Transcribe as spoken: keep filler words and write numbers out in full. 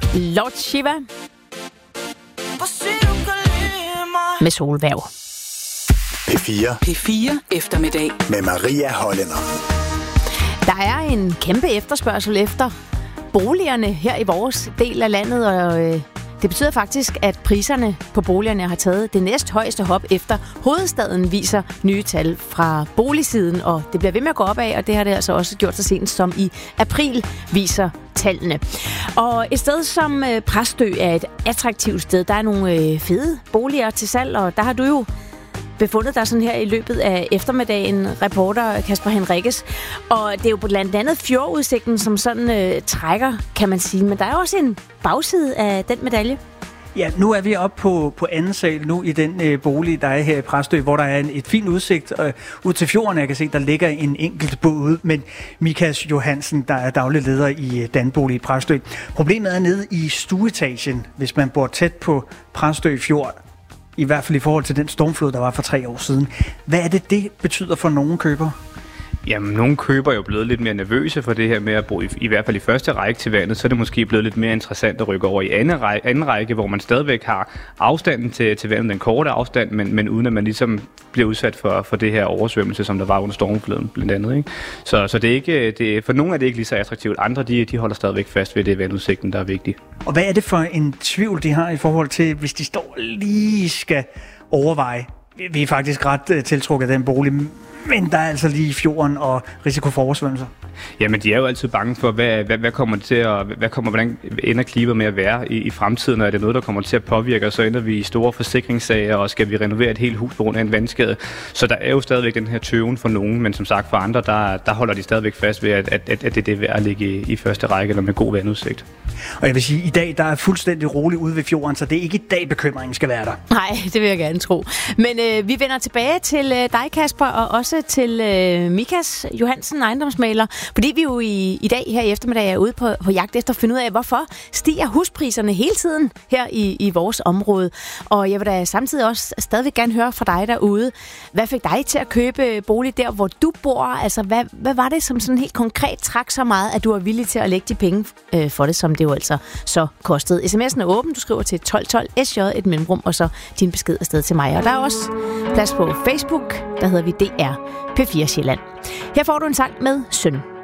Lord Shiva med Solværv. P fire. P fire eftermiddag Med Maria Hollænder. Der er en kæmpe efterspørgsel efter boligerne her i vores del af landet, og øh, det betyder faktisk, at priserne på boligerne har taget det næst højeste hop efter hovedstaden, viser nye tal fra boligsiden, og det bliver ved med at gå opad, og det har det altså også gjort så sent som i april, viser tallene. Og et sted som øh, Præstø er et attraktivt sted. Der er nogle øh, fede boliger til salg, og der har du jo befundet dig sådan her i løbet af eftermiddagen, reporter Kasper Henriques. Og det er jo blandt andet fjordudsigten, som sådan øh, trækker, kan man sige. Men der er også en bagside af den medalje. Ja, nu er vi oppe på, på anden sal nu i den øh, bolig, der er her i Præstø, hvor der er en, et fint udsigt øh, ud til fjorden. Jeg kan se, der ligger en enkelt båd, men Mikas Johansen, der er daglig leder i øh, Danbolig i Præstø. Problemet er nede i stueetagen, hvis man bor tæt på Præstø Fjord. I hvert fald i forhold til den stormflod, der var for tre år siden. Hvad er det, det betyder for nogle købere? Jamen, nogle køber er jo blevet lidt mere nervøse for det her med at bo i, i hvert fald i første række til vandet, så er det måske blevet lidt mere interessant at rykke over i anden række, anden række hvor man stadigvæk har afstanden til, til vandet, den korte afstand, men, men uden at man ligesom bliver udsat for, for det her oversvømmelse, som der var under stormfloden blandt andet. Ikke? Så, så det er ikke, det, for nogle er det ikke lige så attraktivt. Andre de, de holder stadigvæk fast ved det vandudsigten, der er vigtig. Og hvad er det for en tvivl, de har i forhold til, hvis de står lige skal overveje? Vi er faktisk ret tiltrukket af den bolig, men der er altså lige fjorden og risiko for oversvømmelser. Jamen, de er jo altid bange for, hvad, hvad, hvad kommer det til at, hvad kommer, hvordan ender klimaet med at være i, i fremtiden, og er det noget, der kommer til at påvirke, og så ender vi i store forsikringssager, og skal vi renovere et helt hus på grund af en vandskade. Så der er jo stadigvæk den her tøven for nogen, men som sagt for andre, der, der holder de stadigvæk fast ved, at, at, at, at det er værd at ligge i, i første række, eller med god vandudsigt. Og jeg vil sige, i dag der er fuldstændig roligt ude ved fjorden, så det er ikke i dag, bekymringen skal være der. Nej, det vil jeg gerne tro. Men øh, vi vender tilbage til øh, dig, Kasper, og også til øh, Mikas Johansen, ejendomsmaler, fordi vi jo i, i dag her i eftermiddag er ude på, på jagt efter at finde ud af, hvorfor stiger huspriserne hele tiden her i, i vores område. Og jeg vil da samtidig også stadigvæk gerne høre fra dig derude. Hvad fik dig til at købe bolig der, hvor du bor? Altså, hvad, hvad var det, som sådan helt konkret trak så meget, at du var villig til at lægge de penge øh, for det, som det jo altså så kostede? sms'en er åben. Du skriver til tolv tolv S J, et mellemrum, og så din besked afsted til mig. Og der er også plads på Facebook. Der hedder vi D R P fire Sjælland. Her får du en sang med Søn.